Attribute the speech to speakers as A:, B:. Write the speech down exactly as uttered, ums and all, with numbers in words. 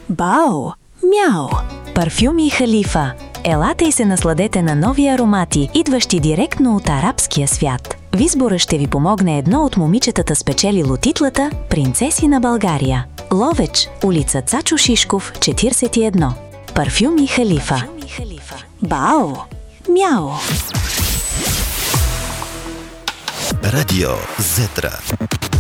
A: Бао! Мяо!
B: Парфюми Халифа. Елате и се насладете на нови аромати, идващи директно от арабския свят. В избора ще ви помогне едно от момичетата спечелило титлата «Принцеси на България». Ловеч, улица Цачо Шишков, четиридесет и едно. Парфюми Халифа.
A: Бао! Мяо!
C: Радио Зетра.